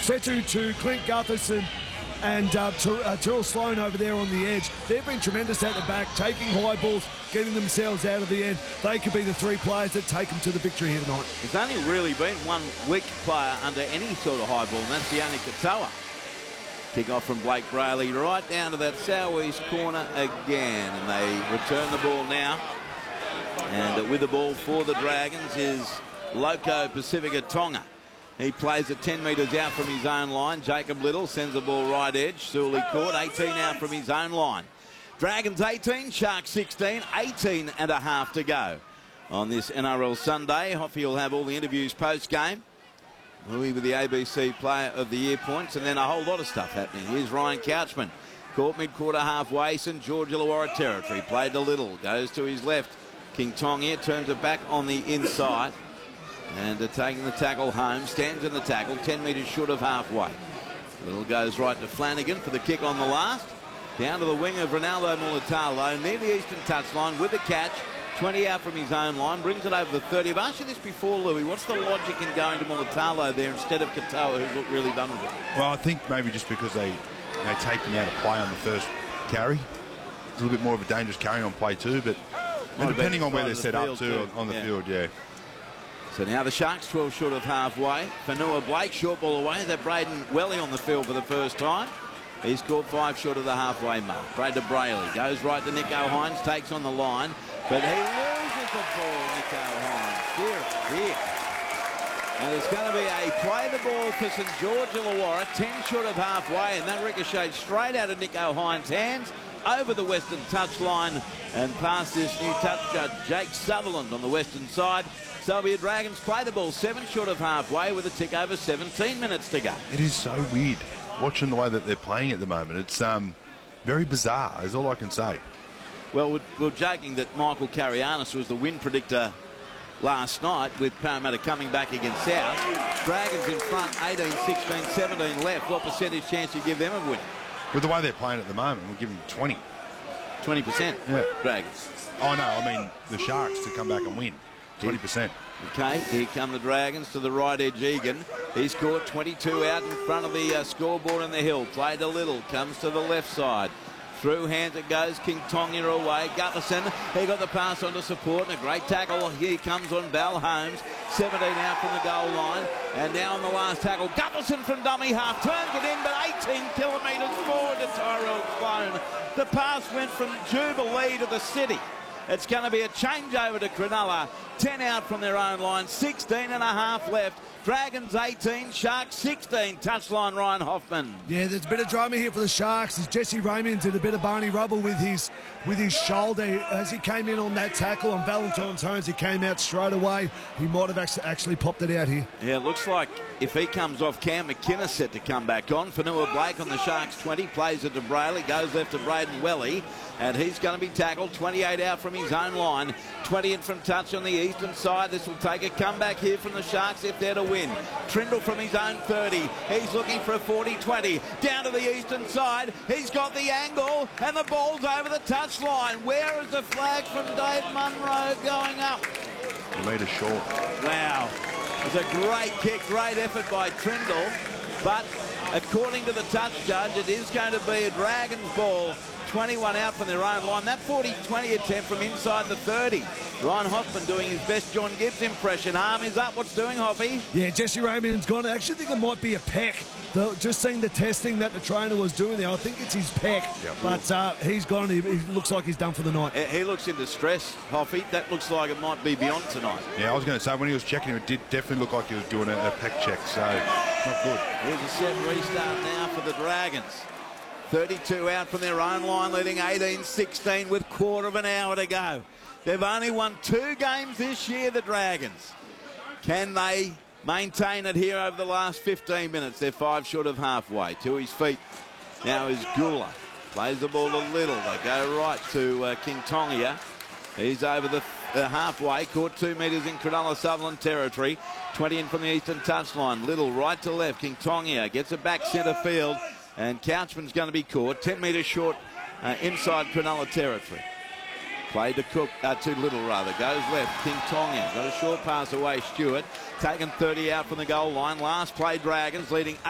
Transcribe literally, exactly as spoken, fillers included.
Setu to Clint Gutherson and uh, uh, Tyrrell Sloan over there on the edge. They've been tremendous at the back, taking high balls, getting themselves out of the end. They could be the three players that take them to the victory here tonight. There's only really been one weak player under any sort of high ball, and that's Sione Katoa. Kick off from Blake Brayley right down to that southeast corner again, and they return the ball now. And with the ball for the Dragons is Loco Pacifica Tonga. He plays it ten metres out from his own line. Jacob Little sends the ball right edge. Sully caught, eighteen out from his own line. Dragons eighteen, Sharks sixteen, eighteen and a half to go on this N R L Sunday. Hoffy will have all the interviews post-game. Louis with the A B C Player of the Year points, and then a whole lot of stuff happening. Here's Ryan Couchman. Caught mid-quarter halfway, St George Illawarra territory. Played to Little, goes to his left. King Tong here turns it back on the inside. And uh, taking the tackle home, stands in the tackle, ten metres short of halfway. Little goes right to Flanagan for the kick on the last. Down to the wing of Ronaldo Mulitalo, near the eastern touchline with the catch. twenty out from his own line, brings it over the thirty. I've asked you this before, Louis. What's the logic in going to Mulitalo there instead of Katoa, who's looked really vulnerable? Well, I think maybe just because they, they take him out of play on the first carry. It's a little bit more of a dangerous carry on play too, but and depending on where they're set up to on the yeah. field, yeah. So now the Sharks twelve short of halfway. Fanua Blake short ball away. They're Braden Welly on the field for the first time. He's scored five short of the halfway mark. Braden Brayley goes right to Nico Hines, takes on the line, but he loses the ball, Nico Hines. Here, here. And it's going to be a play the ball for St George Illawarra, ten short of halfway, and that ricocheted straight out of Nico Hines' hands over the western touchline and past this new touch judge, Jake Sutherland, on the western side. Sylvia Dragons play the ball seven short of halfway with a tick over seventeen minutes to go. It is so weird watching the way that they're playing at the moment. It's um, very bizarre, is all I can say. Well, we're, we're joking that Michael Carianis was the win predictor last night with Parramatta coming back against South. Dragons in front, eighteen, sixteen, seventeen left. What percentage chance do you give them of winning? With the way they're playing at the moment, we'll give them twenty. twenty percent? Yeah. Dragons. Oh, no, I mean the Sharks to come back and win. twenty percent. Okay, here come the Dragons to the right edge. Egan. He's scored twenty-two out in front of the uh, scoreboard on the hill. Played a little, comes to the left side. Through hands it goes. King Tonga away. Gutherson, he got the pass on to support, and a great tackle. Here comes on Bal Holmes. seventeen out from the goal line. And now on the last tackle, Gutherson from dummy half. Turns it in, but eighteen kilometres forward to Tyrrell Sloan. The pass went from Jubilee to the city. It's going to be a changeover to Cronulla. ten out from their own line, sixteen and a half left. Dragons eighteen, Sharks sixteen. Touchline Ryan Hoffman. Yeah, there's a bit of drama here for the Sharks. As Jesse Raymond did a bit of Barney rubble with his with his shoulder as he came in on that tackle on Valentine's Holmes. He came out straight away. He might have actually, actually popped it out here. Yeah, it looks like if he comes off, Cam McKinnon set to come back on. Fanua Blake on the Sharks twenty, plays it to Brayley, goes left to Braden Welly, and he's going to be tackled. twenty-eight out from his own line, twenty in from touch on the eastern side. This will take a comeback here from the Sharks if they're to win. Trindle from his own thirty. He's looking for a forty twenty. Down to the eastern side. He's got the angle, and the ball's over the touchline. Where is the flag from Dave Munro going up? A metre short. Wow. It's a great kick, great effort by Trindle. But according to the touch judge, it is going to be a Dragons ball. twenty-one out from their own line. That forty twenty attempt from inside the thirty. Ryan Hoffman doing his best John Gibbs impression. Arm is up. What's doing, Hoffy? Yeah, Jesse Raymond's gone. I actually think it might be a pec. The, just seeing the testing that the trainer was doing there, I think it's his pec. Yep. But uh, he's gone. He, he looks like he's done for the night. He looks in distress, Hoffy. That looks like it might be beyond tonight. Yeah, I was going to say, when he was checking him, it did definitely look like he was doing a, a pec check, so not good. Here's a set restart now for the Dragons. thirty-two out from their own line, leading eighteen sixteen with quarter of an hour to go. They've only won two games this year, the Dragons. Can they maintain it here over the last fifteen minutes? They're five short of halfway. To his feet now is Gula. Plays the ball a little. They go right to uh, King Tonga. He's over the uh, halfway, caught two metres in Cronulla Sutherland territory. twenty in from the eastern touchline. Little right to left. King Tonga gets it back centre field. And Couchman's going to be caught ten metres short uh, inside Cronulla territory. Played to Cook, uh, too little rather. Goes left. King Tonga got a short pass away. Stewart taken thirty out from the goal line. Last play, Dragons leading